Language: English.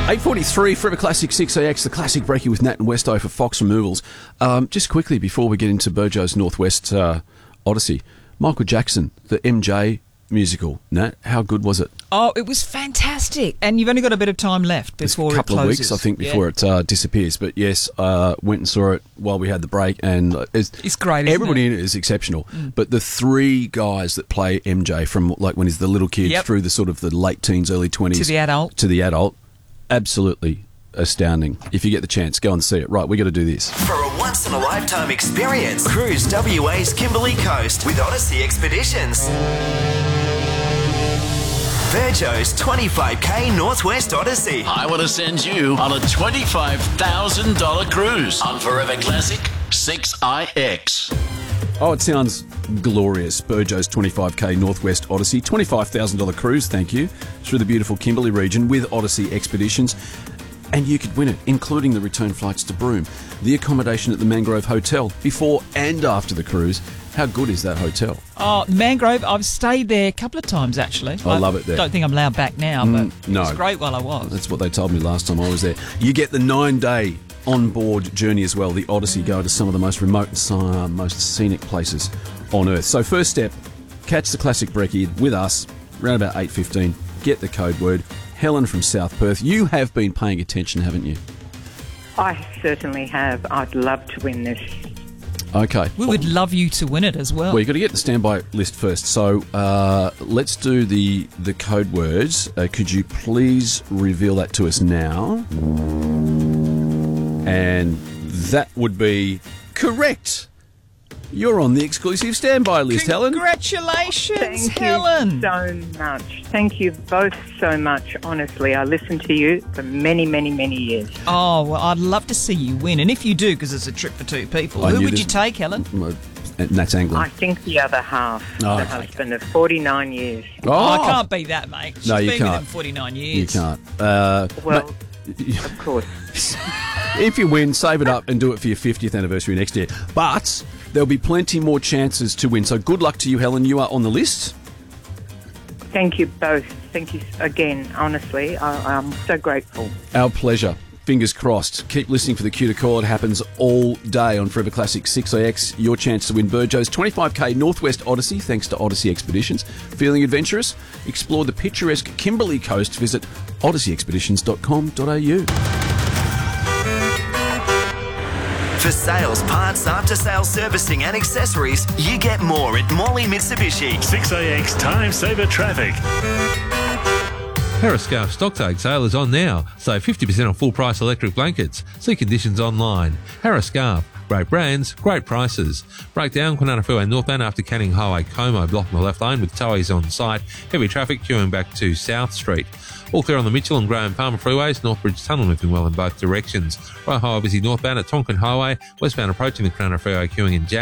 8:43, Forever Classic 6AX, the classic breaking with Nat and Westo for Fox Removals. Just quickly, before we get into Burjo's Northwest Odyssey, Michael Jackson, the MJ musical. Nat, how good was it? Oh, it was fantastic. And you've only got a bit of time left before it closes. A couple of weeks, I think, before it disappears. But yes, went and saw it while we had the break. And it's great, everybody isn't it? in it is exceptional. But the three guys that play MJ from like when he's the little kid through the sort of the late teens, early 20s. To the adult. Absolutely astounding. If you get the chance, go and see it. Right, we got to do this. For a once-in-a-lifetime experience, cruise WA's Kimberley Coast with Odyssey Expeditions. Virgo's 25k Northwest Odyssey. I want to send you on a $25,000 cruise on Forever Classic 6IX. Oh, it sounds glorious. Burjo's 25k Northwest Odyssey. $25,000 cruise, thank you, through the beautiful Kimberley region with Odyssey Expeditions. And you could win it, including the return flights to Broome, the accommodation at the Mangrove Hotel before and after the cruise. How good is that hotel? Oh, Mangrove, I've stayed there a couple of times, actually. I love it there. Don't think I'm allowed back now, but no. It was great while I was. That's what they told me last time I was there. You get the 9-day on-board journey as well, the Odyssey, go to some of the most remote and most scenic places on Earth. So first step, catch the classic brekkie with us around about 8:15. Get the code word. Helen from South Perth, you have been paying attention, haven't you? I certainly have. I'd love to win this. Okay. We would love you to win it as well. Well, you've got to get the standby list first. So let's do the code words. Could you please reveal that to us now? And that would be correct. You're on the exclusive standby list, Helen. Congratulations, Thank Helen. you so much. Thank you both so much. Honestly, I listened to you for many, many, many years. Oh, well, I'd love to see you win. And if you do, because it's a trip for two people, who would you take, Helen? And that's Angling. I think the other half, the husband of 49 years. Oh, I can't beat that, mate. She's no, you been can't. with him 49 years. You can't. Well, of course. If you win, save it up and do it for your 50th anniversary next year. But there'll be plenty more chances to win. So good luck to you, Helen. You are on the list. Thank you both. Thank you again. Honestly, I'm so grateful. Our pleasure. Fingers crossed. Keep listening for the cue to call. It happens all day on Forever Classic 6AX. Your chance to win Burjo's 25k Northwest Odyssey, thanks to Odyssey Expeditions. Feeling adventurous? Explore the picturesque Kimberley Coast. Visit odysseyexpeditions.com.au. For sales, parts, after-sales servicing and accessories, you get more at Morley Mitsubishi. 6AX Time Saver Traffic. Periscarf Stocktake sale is on now. Save 50% on full-price electric blankets. See conditions online. Periscarf. Great brands, great prices. Breakdown, Kwinana Freeway northbound after Canning Highway, Como, blocking the left lane with towies on site. Heavy traffic queuing back to South Street. All clear on the Mitchell and Graham Palmer freeways. Northbridge Tunnel moving well in both directions. Right Highway busy northbound at Tonkin Highway. Westbound approaching the Kwinana Freeway queuing in Jack.